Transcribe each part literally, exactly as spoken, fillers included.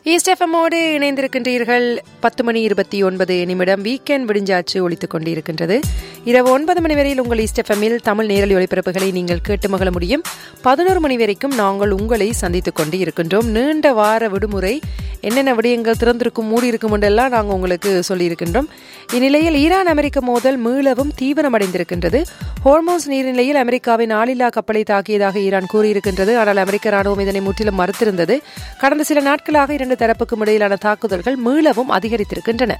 East எஃப்எம்மோடு இணைந்திருக்கின்றீர்கள். பத்து மணி இருபத்தி ஒன்பது நிமிடம் வீக்கெண்ட் விடிஞ்சாச்சு ஒலித்துக் கொண்டிருக்கின்றது. இரவு ஒன்பது மணி வரையில் உங்கள் ஈஸ்ட் எஃப்எம்மில் தமிழ் நேரலை ஒளிபரப்புகளை நீங்கள் கேட்டு மகள முடியும். பதினோரு மணி வரைக்கும் நாங்கள் உங்களை சந்தித்துக் கொண்டு இருக்கின்றோம். நீண்ட வார விடுமுறை என்னென்ன விடயங்கள் திறந்திருக்கும் மூடி இருக்கும் என்றெல்லாம் நாங்கள் உங்களுக்கு சொல்லியிருக்கின்றோம். இந்நிலையில் ஈரான் அமெரிக்க மோதல் மீளவும் தீவிரமடைந்திருக்கின்றது. ஹோர்மோஸ் நீர்நிலையில் அமெரிக்காவின் ஆளில்லா கப்பலை தாக்கியதாக ஈரான் கூறியிருக்கின்றது. ஆனால் அமெரிக்க ராணுவம் இதனை முற்றிலும் மறுத்திருந்தது. கடந்த சில நாட்களாக இரண்டு தரப்புக்கும் இடையிலான தாக்குதல்கள் மீளவும் அதிகரித்திருக்கின்றன.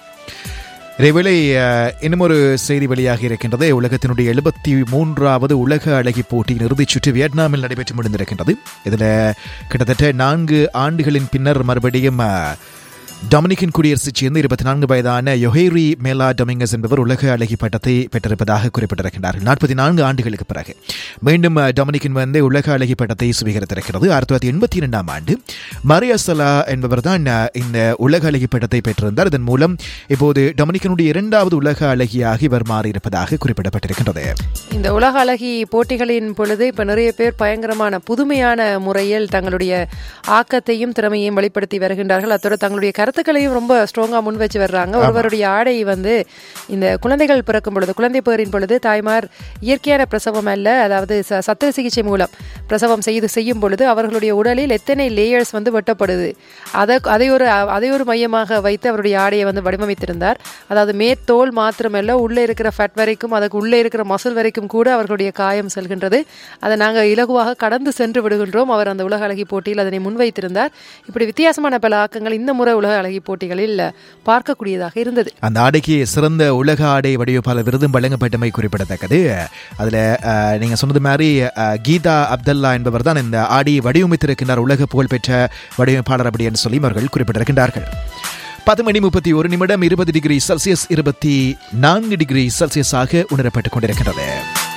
இதேவேளை இன்னும் ஒரு செய்தி வெளியாக இருக்கின்றது. உலகத்தினுடைய எழுபத்தி மூன்றாவது உலக அழகி போட்டியின் இறுதிச் சுற்று வியட்நாமில் நடைபெற்று முடிந்திருக்கின்றது. இதில் கிட்டத்தட்ட நான்கு ஆண்டுகளின் பின்னர் மறுபடியும் டொமினிகன் குடியரசுச் சேர்ந்த இருபத்தி நான்கு வயதான யொஹேரி மேலா டொமிங்கஸ் என்பவர் உலக அழகி பட்டத்தை பெற்றிருப்பதாக குறிப்பிட்டிருக்கின்றார்கள். நாற்பத்தி நான்கு ஆண்டுகளுக்கு பிறகு மீண்டும் டொமினிகன் வந்து உலக அழகி பட்டத்தை சுவீகரித்திருக்கிறது. ஆயிரத்தி தொள்ளாயிரத்தி எண்பத்தி இரண்டாம் ஆண்டு மரியசலா என்பவர் தான் இந்த உலக அழகி பட்டத்தை பெற்றிருந்தார். இதன் மூலம் இப்போது டொமினிகனுடைய இரண்டாவது உலக அழகியாக இவர் மாறியிருப்பதாக குறிப்பிடப்பட்டிருக்கின்றது. இந்த உலக அழகி போட்டிகளின் பொழுது இப்ப நிறைய பேர் பயங்கரமான புதுமையான முறையில் தங்களுடைய ஆக்கத்தையும் திறமையையும் வெளிப்படுத்தி வருகின்றார்கள். அத்தோடு தங்களுடைய கருத்துக்களையும் ரொம்ப ஸ்ட்ராங்கா முன் வச்சு வர்றாங்க. ஒருவருடைய ஆடை வந்து இந்த குழந்தைகள் பிறக்கும் பொழுது, குழந்தை பேரின் பொழுது தாய்மார் இயற்கையான பிரசவம் அல்ல, அதாவது சத்திர சிகிச்சை மூலம் பிரசவம் செய்து செய்யும் பொழுது அவர்களுடைய உடலில் எத்தனை லேயர்ஸ் வந்து வெட்டப்படுது, அதை அதை ஒரு அதை ஒரு மையமாக வைத்து அவருடைய ஆடையை வந்து வடிவமைத்திருந்தார். அதாவது மேற்தோல் மாத்திரமல்ல, உள்ளே இருக்கிற ஃபேட் வரைக்கும், அதுக்கு உள்ளே இருக்கிற மசில் வரைக்கும் கூட அவர்களுடைய காயம் செல்கின்றது. அதை நாங்கள் இலகுவாக கடந்து சென்று விடுகின்றோம். அவர் அந்த உலக அழகி போட்டியில் அதனை முன்வைத்திருந்தார். இப்படி வித்தியாசமான பல ஆக்கங்கள் இந்த முறை உலக அழகி போட்டிகளில் பார்க்கக்கூடியதாக இருந்தது. அந்த ஆடைக்கு சிறந்த உலக ஆடை வடிவமைப்பாளர் விருதும் வழங்கப்பட்டமை குறிப்பிடத்தக்கது. அதுல நீங்க சொன்னது மாதிரி கீதா அப்துல்லா என்பவர் தான் இந்த ஆடையை வடிவமைத்திருக்கின்றார். உலக புகழ்பெற்ற வடிவமைப்பாளர் அப்படி என்று சொல்லி அவர்கள் குறிப்பிட்டிருக்கின்றார்கள். பத்து மணி முப்பத்தி ஒரு நிமிடம் இருபது டிகிரி செல்சியஸ் இருபத்தி நான்கு டிகிரி செல்சியஸாக உணரப்பட்டுக் கொண்டிருக்கின்றது.